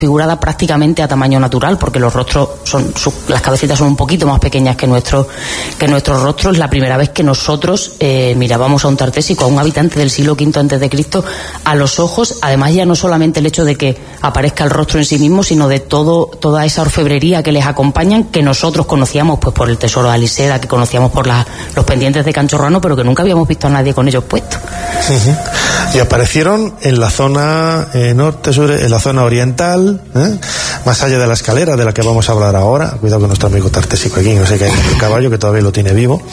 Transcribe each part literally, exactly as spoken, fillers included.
figurada prácticamente a tamaño natural, porque los rostros son, su, las cabecitas son un poquito más pequeñas que nuestros que nuestros rostros. La primera vez que nosotros eh, mirábamos a un tartésico, a un habitante del siglo quinto antes de Cristo, a los ojos, además ya no solamente el hecho de que aparezca el rostro en sí mismo, sino de todo toda esa orfebrería que les acompañan, que nosotros conocíamos pues por el tesoro de Aliseda, que conocíamos por la, los pendientes de Canchorroano, pero que nunca habíamos visto a nadie con ellos puestos. Uh-huh. Y aparecieron en la zona eh, norte, sur, en la zona oriental, ¿eh? Más allá de la escalera de la que vamos a hablar ahora. Cuidado con nuestro amigo tartésico aquí, no sé qué hay en el caballo, que todavía lo tiene vivo.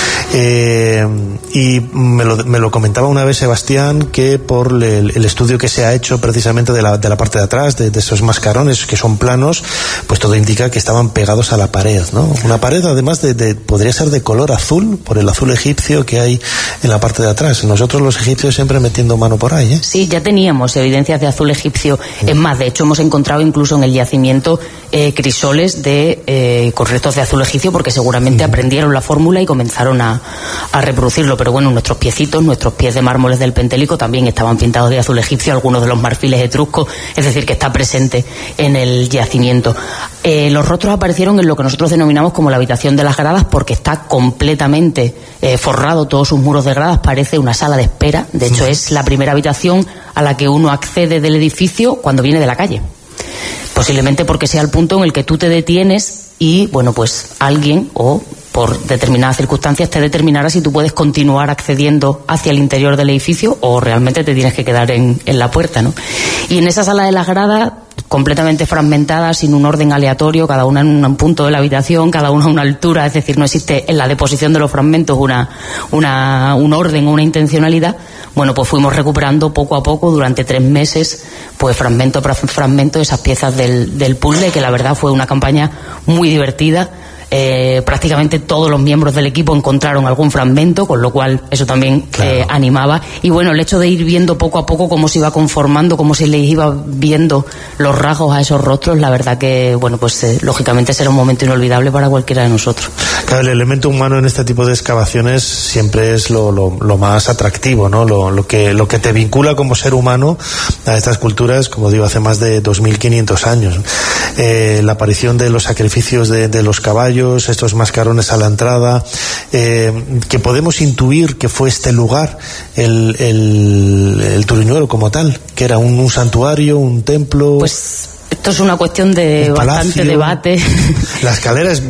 Eh, y me lo, me lo comentaba una vez Sebastián, que por el, el estudio que se ha hecho precisamente de la, de la parte de atrás, de, de esos mascarones que son planos, pues todo indica que estaban pegados a la pared, ¿no? Una pared además de, de podría ser de color azul, por el azul egipcio que hay en la parte de atrás. Nosotros los egipcios siempre metiendo mano por ahí, ¿eh? Sí, ya teníamos evidencias de azul egipcio. Es más, de hecho hemos encontrado incluso en el yacimiento eh, crisoles de eh, con restos de azul egipcio, porque seguramente uh-huh. aprendieron la fórmula y comenzaron a, a reproducirlo. Pero bueno, nuestros piecitos, nuestros pies de mármoles del Pentélico también estaban pintados de azul egipcio, algunos de los marfiles etruscos, es decir, que está presente en el yacimiento. Eh, los rostros aparecieron en lo que nosotros denominamos como la habitación de las gradas, porque está completamente eh, forrado, todos sus muros de gradas, parece una sala de espera. De hecho, uh-huh. es la primera habitación a la que uno accede del edificio cuando viene de la calle. Posiblemente porque sea el punto en el que tú te detienes y, bueno, pues alguien o por determinadas circunstancias te determinará si tú puedes continuar accediendo hacia el interior del edificio o realmente te tienes que quedar en, en la puerta, ¿no? Y en esa sala de las gradas, completamente fragmentada, sin un orden aleatorio, cada una en un punto de la habitación, cada una a una altura, es decir, no existe en la deposición de los fragmentos una, una, un orden o una intencionalidad. Bueno, pues fuimos recuperando poco a poco durante tres meses, pues fragmento por fragmento, esas piezas del, del puzzle, que la verdad fue una campaña muy divertida. Eh, prácticamente todos los miembros del equipo encontraron algún fragmento, con lo cual eso también claro. eh, animaba. Y bueno, el hecho de ir viendo poco a poco cómo se iba conformando, cómo se les iba viendo los rasgos a esos rostros, la verdad que, bueno, pues eh, lógicamente será un momento inolvidable para cualquiera de nosotros. Claro, el elemento humano en este tipo de excavaciones siempre es lo, lo, lo más atractivo, ¿no? Lo, lo que, lo que te vincula como ser humano a estas culturas, como digo, hace más de dos mil quinientos años. Eh, la aparición de los sacrificios de, de los caballos, estos mascarones a la entrada, eh, que podemos intuir que fue este lugar el, el, el Turuñuelo como tal, que era un, un santuario, un templo. Pues esto es una cuestión de bastante debate. La escalera es,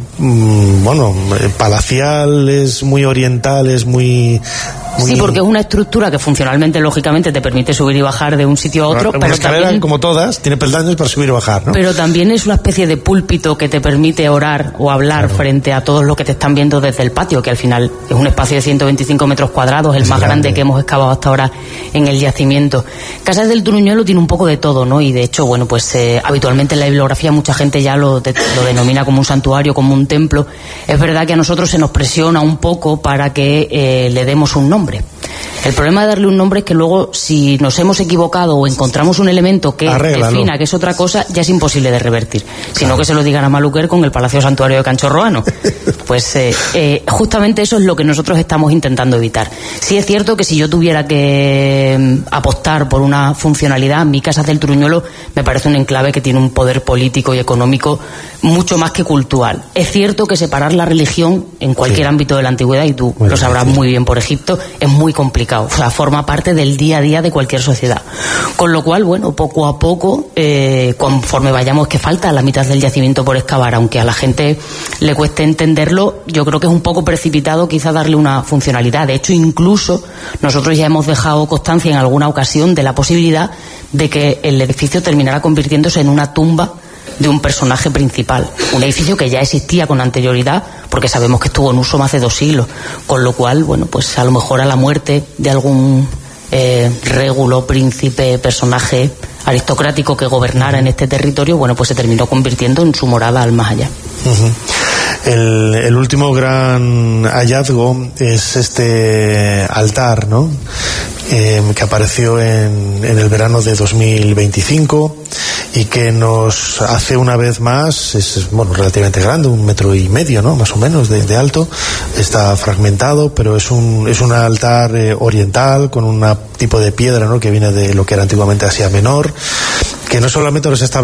mm, bueno, palacial, es muy oriental, es muy... Muy... Sí, porque es una estructura que funcionalmente, lógicamente, te permite subir y bajar de un sitio a otro. Una pero escalera, también, como todas, tiene peldaños para subir y bajar, ¿no? Pero también es una especie de púlpito que te permite orar o hablar claro. frente a todos los que te están viendo desde el patio, que al final es un espacio de ciento veinticinco metros cuadrados, el es más grande. grande que hemos excavado hasta ahora en el yacimiento. Casas del Turuñuelo tiene un poco de todo, ¿no? Y de hecho, bueno, pues eh, habitualmente en la bibliografía mucha gente ya lo, de, lo denomina como un santuario, como un templo. Es verdad que a nosotros se nos presiona un poco para que eh, le demos un nombre. El problema de darle un nombre es que luego, si nos hemos equivocado o encontramos un elemento que Arréglalo. defina que es otra cosa, ya es imposible de revertir. Claro. Sino que se lo digan a Maluquer con el Palacio Santuario de Canchorroano. Pues eh, eh, justamente eso es lo que nosotros estamos intentando evitar. Sí es cierto que si yo tuviera que eh, apostar por una funcionalidad, mi Casas del Turuñuelo me parece un enclave que tiene un poder político y económico mucho más que cultural. Es cierto que separar la religión en cualquier sí. ámbito de la antigüedad, y tú muy lo sabrás bien. muy bien por Egipto, es muy complicado. O sea, forma parte del día a día de cualquier sociedad. Con lo cual, bueno, poco a poco, eh, conforme vayamos, que falta la mitad del yacimiento por excavar, aunque a la gente le cueste entenderlo, yo creo que es un poco precipitado quizá darle una funcionalidad. De hecho, incluso nosotros ya hemos dejado constancia en alguna ocasión de la posibilidad de que el edificio terminara convirtiéndose en una tumba de un personaje principal, un edificio que ya existía con anterioridad, porque sabemos que estuvo en uso más de dos siglos, con lo cual, bueno, pues a lo mejor a la muerte de algún eh, régulo, príncipe, personaje aristocrático que gobernara en este territorio, bueno, pues se terminó convirtiendo en su morada al más allá. Uh-huh. El, el último gran hallazgo es este altar, ¿no? Eh, que apareció en, en el verano de dos mil veinticinco y que nos hace una vez más, es bueno, relativamente grande, un metro y medio, ¿no? Más o menos de, de alto, está fragmentado, pero es un, es un altar eh, oriental con un tipo de piedra, ¿no? Que viene de lo que era antiguamente Asia Menor, Que no solamente nos está